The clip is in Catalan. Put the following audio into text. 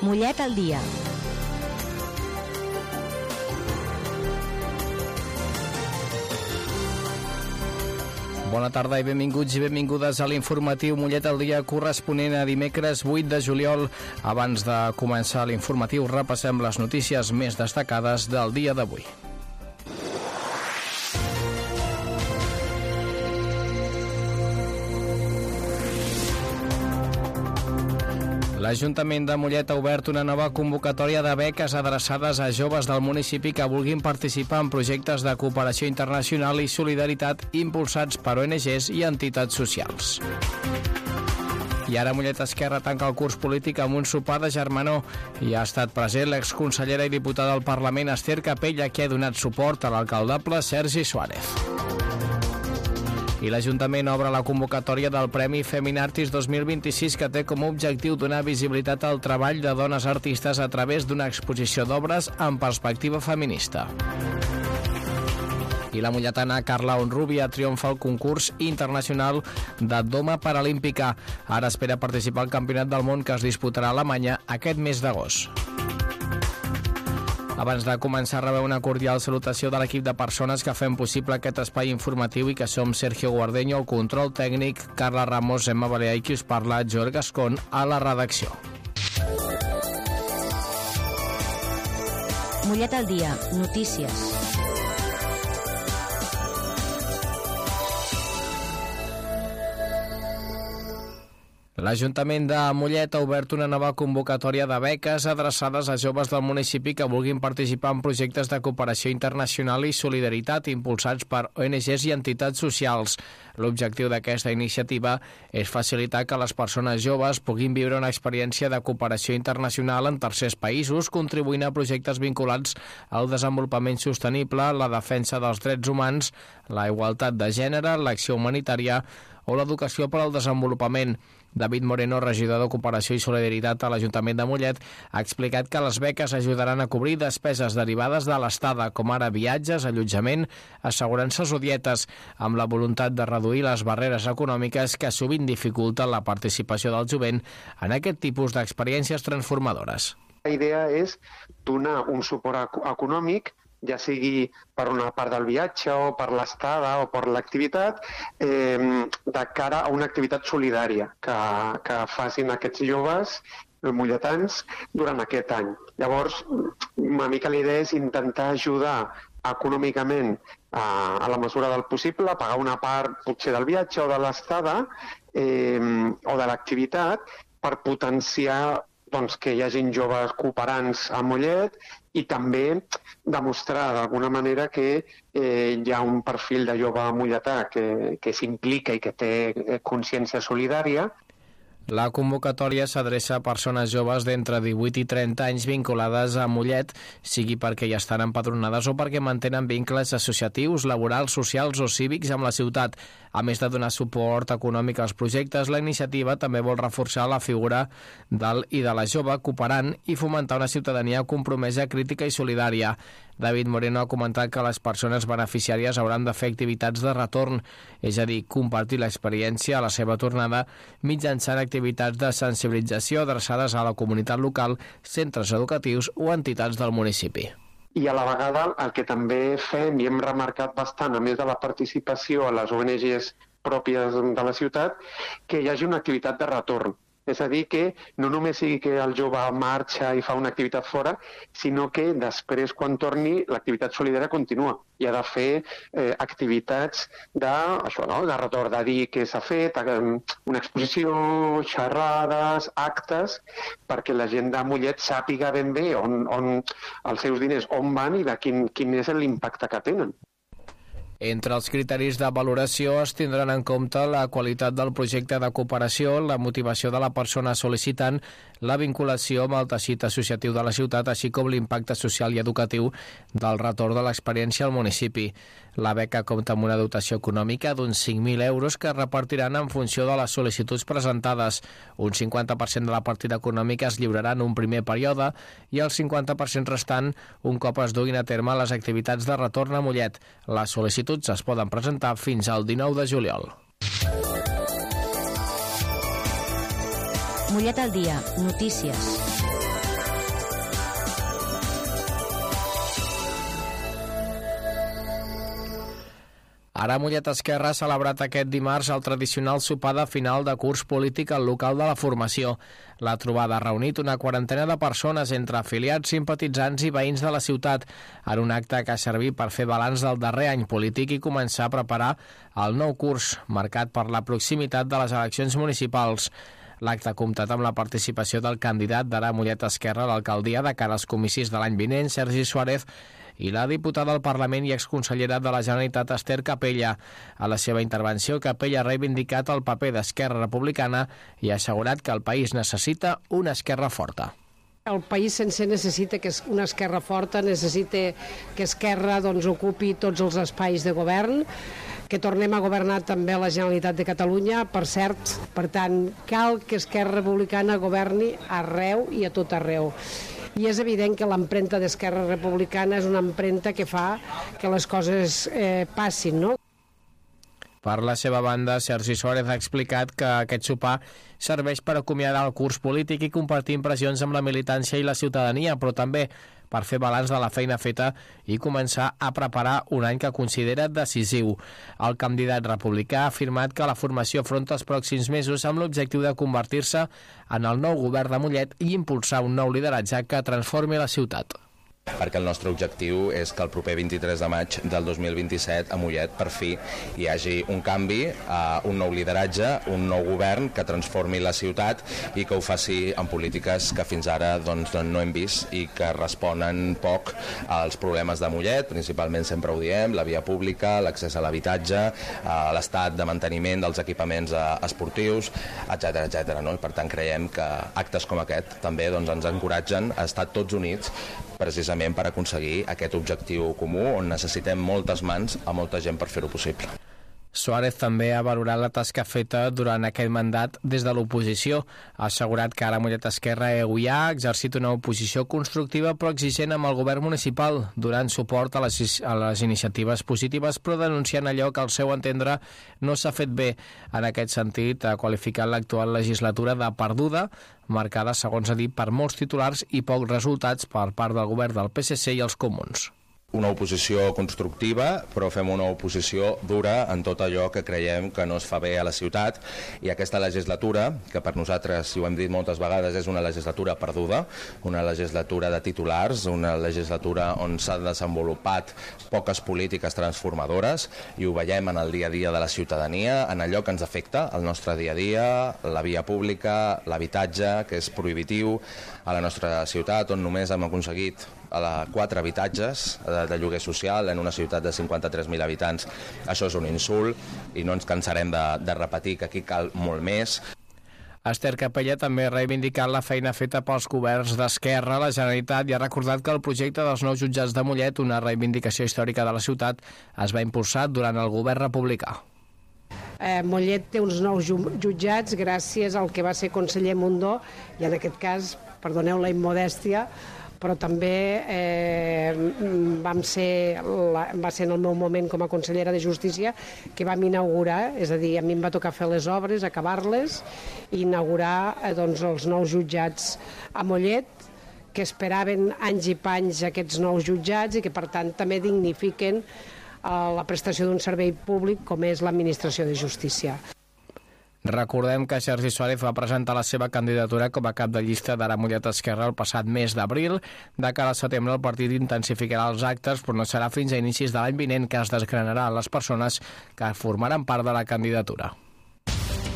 Mollet al dia. Bona tarda i benvinguts i benvingudes a l'informatiu Mollet al dia corresponent a dimecres 8 de juliol. Abans de començar l'informatiu repassem les notícies més destacades del dia d'avui. L'Ajuntament de Mollet ha obert una nova convocatòria de beques adreçades a joves del municipi que vulguin participar en projectes de cooperació internacional i solidaritat impulsats per ONGs i entitats socials. I ara Mollet Esquerra tanca el curs polític amb un sopar de germanor. Hi ha estat present l'exconsellera i diputada del Parlament Esther Capella, que ha donat suport a l'alcaldable Sergi Suárez. I l'Ajuntament obre la convocatòria del Premi Feminartis 2026, que té com a objectiu donar visibilitat al treball de dones artistes a través d'una exposició d'obres en perspectiva feminista. I la molletana Carla Onrubia triomfa al concurs internacional de doma paralímpica. Ara espera participar al Campionat del Món, que es disputarà a Alemanya aquest mes d'agost. Abans de començar, rebeu una cordial salutació de l'equip de persones que fem possible aquest espai informatiu i que som Sergio Guardeño, el control tècnic, Carla Ramos, Emma Baleà i qui us parla, Jorg Gascon, a la redacció. Mollet al dia. Notícies. L'Ajuntament de Mollet ha obert una nova convocatòria de beques adreçades a joves del municipi que vulguin participar en projectes de cooperació internacional i solidaritat impulsats per ONGs i entitats socials. L'objectiu d'aquesta iniciativa és facilitar que les persones joves puguin viure una experiència de cooperació internacional en tercers països, contribuint a projectes vinculats al desenvolupament sostenible, la defensa dels drets humans, la igualtat de gènere, l'acció humanitària o l'educació per al desenvolupament. David Moreno, regidor de Cooperació i Solidaritat a l'Ajuntament de Mollet, ha explicat que les beques ajudaran a cobrir despeses derivades de l'estada, com ara viatges, allotjament, assegurances o dietes, amb la voluntat de reduir les barreres econòmiques que sovint dificulten la participació del jovent en aquest tipus d'experiències transformadores. La idea és donar un suport econòmic, ja sigui per una part del viatge o per l'estada o per l'activitat, de cara a una activitat solidària que facin aquests joves molletans durant aquest any. Llavors, una mica la idea és intentar ajudar econòmicament a la mesura del possible, a pagar una part potser del viatge o de l'estada o de l'activitat per potenciar que hi hagi joves cooperants a Mollet i també demostrar d'alguna manera que hi ha un perfil de jove molletà que s'implica i que té consciència solidària. La convocatòria s'adreça a persones joves d'entre 18 i 30 anys vinculades a Mollet, sigui perquè ja estan empadronades o perquè mantenen vincles associatius, laborals, socials o cívics amb la ciutat. A més de donar suport econòmic als projectes, la iniciativa també vol reforçar la figura del i de la jove cooperant i fomentar una ciutadania compromesa, crítica i solidària. David Moreno ha comentat que les persones beneficiàries hauran de fer activitats de retorn, és a dir, compartir l'experiència a la seva tornada mitjançant activitats de sensibilització adreçades a la comunitat local, centres educatius o entitats del municipi. I a la vegada el que també fem i hem remarcat bastant, a més de la participació a les ONGs pròpies de la ciutat, que hi hagi una activitat de retorn. És a dir, que no només sigui que el jove marxa i fa una activitat fora, sinó que després, quan torni, l'activitat solidària continua. I ha de fer activitats de retorn, de dir què s'ha fet, una exposició, xerrades, actes, perquè la gent de Mollet sàpiga ben bé on els seus diners on van i de quin és l'impacte que tenen. Entre els criteris de valoració es tindran en compte la qualitat del projecte de cooperació, la motivació de la persona sol·licitant, la vinculació amb el teixit associatiu de la ciutat, així com l'impacte social i educatiu del retorn de l'experiència al municipi. La beca compta amb una dotació econòmica d'uns 5.000 euros que es repartiran en funció de les sol·licituds presentades. Un 50% de la partida econòmica es lliurarà en un primer període i el 50% restant un cop es duguin a terme les activitats de retorn a Mollet. Les sol·licituds es poden presentar fins al 19 de juliol. Mollet al dia. Notícies. Ara Mollet Esquerra ha celebrat aquest dimarts el tradicional sopar de final de curs polític al local de la formació. La trobada ha reunit una quarantena de persones entre afiliats, simpatitzants i veïns de la ciutat en un acte que ha servit per fer balanç del darrer any polític i començar a preparar el nou curs, marcat per la proximitat de les eleccions municipals. L'acte ha comptat amb la participació del candidat d'Ara Mollet Esquerra a l'alcaldia de cara als comicis de l'any vinent, Sergi Suárez, i la diputada al Parlament i exconsellera de la Generalitat, Esther Capella. A la seva intervenció, Capella ha reivindicat el paper d'Esquerra Republicana i ha assegurat que el país necessita una esquerra forta. El país sencer necessita que una esquerra forta, necessita que Esquerra ocupi tots els espais de govern, que tornem a governar també la Generalitat de Catalunya, per cert. Per tant, cal que Esquerra Republicana governi arreu i a tot arreu. I és evident que l'empremta d'Esquerra Republicana és una empremta que fa que les coses passin, no? Per la seva banda, Sergi Suárez ha explicat que aquest sopar serveix per acomiadar el curs polític i compartir impressions amb la militància i la ciutadania, però també per fer balanç de la feina feta i començar a preparar un any que considera decisiu. El candidat republicà ha afirmat que la formació afronta els pròxims mesos amb l'objectiu de convertir-se en el nou govern de Mollet i impulsar un nou lideratge que transformi la ciutat. Perquè el nostre objectiu és que el proper 23 de maig del 2027 a Mollet per fi hi hagi un canvi, un nou lideratge, un nou govern que transformi la ciutat i que ho faci amb polítiques que fins ara no hem vist i que responen poc als problemes de Mollet, principalment sempre ho diem, la via pública, l'accés a l'habitatge, l'estat de manteniment dels equipaments esportius, etc. No? I per tant creiem que actes com aquest també ens encoratgen a estar tots units precisament per aconseguir aquest objectiu comú on necessitem moltes mans a molta gent per fer-ho possible. Suárez també ha valorat la tasca feta durant aquest mandat des de l'oposició. Ha assegurat que ara Mollet Esquerra ha exercit una oposició constructiva però exigent amb el govern municipal, donant suport a les iniciatives positives però denunciant allò que al seu entendre no s'ha fet bé. En aquest sentit, ha qualificat l'actual legislatura de perduda, marcada, segons ha dit, per molts titulars i pocs resultats per part del govern del PSC i els comuns. Una oposició constructiva, però fem una oposició dura en tot allò que creiem que no es fa bé a la ciutat, i aquesta legislatura, que per nosaltres, i ho hem dit moltes vegades, és una legislatura perduda, una legislatura de titulars, una legislatura on s'han desenvolupat poques polítiques transformadores, i ho veiem en el dia a dia de la ciutadania, en allò que ens afecta, el nostre dia a dia, la via pública, l'habitatge, que és prohibitiu a la nostra ciutat, on només hem aconseguit 4 habitatges de lloguer social en una ciutat de 53.000 habitants. Això és un insult i no ens cansarem de repetir que aquí cal molt més. Esther Capella també ha reivindicat la feina feta pels governs d'Esquerra a la Generalitat i ha recordat que el projecte dels nous jutjats de Mollet, una reivindicació històrica de la ciutat, es va impulsar durant el govern republicà. Mollet té uns nous jutjats gràcies al que va ser conseller Mundó, i en aquest cas, perdoneu la immodèstia, però també va ser en el meu moment com a consellera de Justícia que vam inaugurar, és a dir, a mi em va tocar fer les obres, acabar-les, i inaugurar els nous jutjats a Mollet, que esperaven anys i panys aquests nous jutjats i que per tant també dignifiquen la prestació d'un servei públic com és l'administració de justícia. Recordem que Sergi Suárez va presentar la seva candidatura com a cap de llista d'Ara Mollet Esquerra el passat mes d'abril. De cara al setembre el partit intensificarà els actes, però no serà fins a inicis de l'any vinent que es desgranarà les persones que formaran part de la candidatura.